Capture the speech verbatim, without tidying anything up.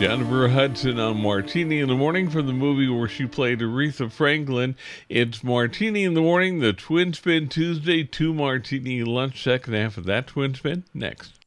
Jennifer Hudson on Martini in the Morning from the movie where she played Aretha Franklin. It's Martini in the Morning, the Twin Spin Tuesday, two Martini lunch, second half of that Twin Spin, next.